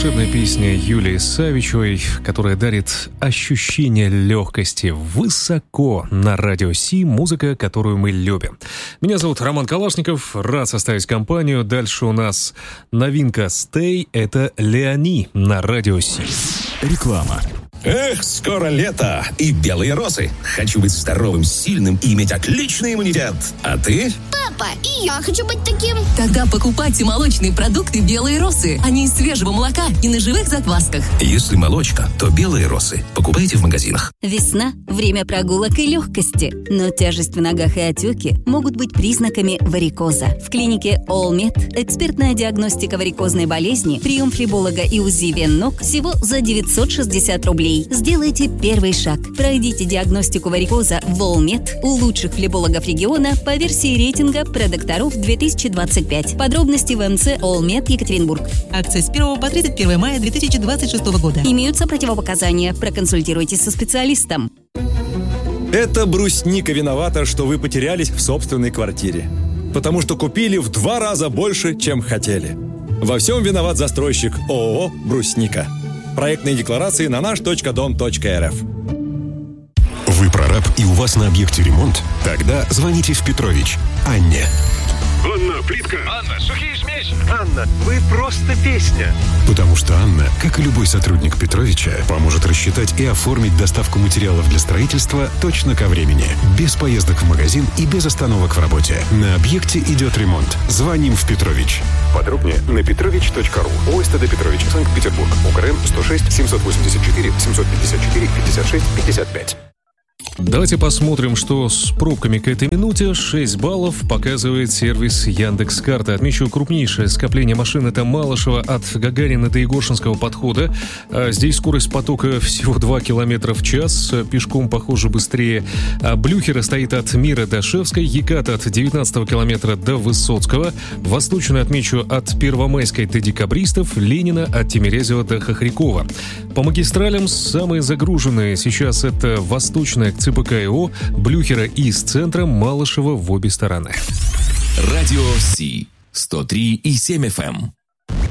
волшебная песня Юлии Савичевой, которая дарит ощущение легкости высоко на радио Си, музыка, которую мы любим. Меня зовут Роман Калашников, рад составить компанию. Дальше у нас новинка «Stay», это Леони на радио Си. Реклама. Эх, скоро лето и белые розы. Хочу быть здоровым, сильным и иметь отличный иммунитет. А ты? Папа, и я хочу быть таким. Тогда покупайте молочные продукты «Белые росы». Они из свежего молока и на живых заквасках. Если молочка, то белые росы. Покупайте в магазинах. Весна – время прогулок и легкости. Но тяжесть в ногах и отеки могут быть признаками варикоза. В клинике All-Med экспертная диагностика варикозной болезни, прием флеболога и УЗИ вен ног всего за 960 рублей. Сделайте первый шаг. Пройдите диагностику варикоза в All-Med у лучших флебологов региона по версии рейтинга продокторов 2025. Подробности в МЦ All-Med Екатеринбург. Акция с 1 по 31 мая 2026 года. Имеются противопоказания. Проконсультируйтесь со специалистом. Это брусника виновата, что вы потерялись в собственной квартире. Потому что купили в 2 раза больше, чем хотели. Во всем виноват застройщик ООО «Брусника». Проектные декларации на наш.дом.рф. Вы прораб и у вас на объекте ремонт? Тогда звоните в Петрович Анне. Анна, плитка. Анна, сухие смеси. Анна, вы просто песня. Потому что Анна, как и любой сотрудник Петровича, поможет рассчитать и оформить доставку материалов для строительства точно ко времени. Без поездок в магазин и без остановок в работе. На объекте идет ремонт. Звоним в Петрович. Подробнее на petrovich.ru. ОСТД Петрович, Санкт-Петербург. УКРН 106 784 754 56 55. Давайте посмотрим, что с пробками к этой минуте. 6 баллов показывает сервис Яндекс.Карта. Отмечу, крупнейшее скопление машин — это Малышево от Гагарина до Егоршинского подхода. Здесь скорость потока всего 2 км в час. Пешком, похоже, быстрее. Блюхера стоит от Мира до Шевской. Екат от 19 километра до Высоцкого. Восточную отмечу от Первомайской до Декабристов. Ленина от Тимирязева до Хохрякова. По магистралям самые загруженные сейчас это Восточная к ЦПК-ИО, Блюхера и из центра Малышева в обе стороны. Радио Си 103,7 FM.